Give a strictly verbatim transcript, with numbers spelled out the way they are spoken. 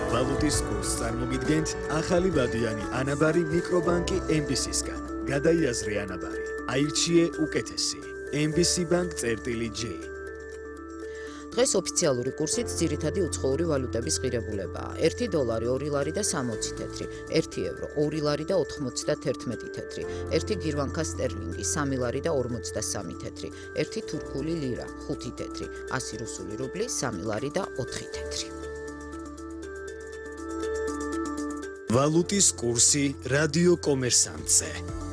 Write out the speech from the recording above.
ვალუტის კურსს წარმოგიდგენთ ახალი ბადიანი ანაბარი მიკრობანკი ემ ბი სისგან. გადაიაზრე ანაბარი, აირჩიე უკეთესი. ემ ბი სი ბანკ წერტილი ჯი. დღეს ოფიციალური კურსით ძირითადი უცხოური ვალუტების ღირებულებაა. ერთი დოლარი, ორი ლარი და სამოცი თეთრი, ერთი ევრო, ორი ლარი და ოთხმოცი და თერთმეტი თეთრი, ერთი გირვანკა სტერლინგი, სამი ლარი და ორმოცი და სამი თეთრი, ერთი თურქული ლირა, ხუთი თეთრი, ასი რუსული რუბლი, სამი ლარი და ოთხი თეთრი. ვალუტის კურსი რადიო კომერსანტზე.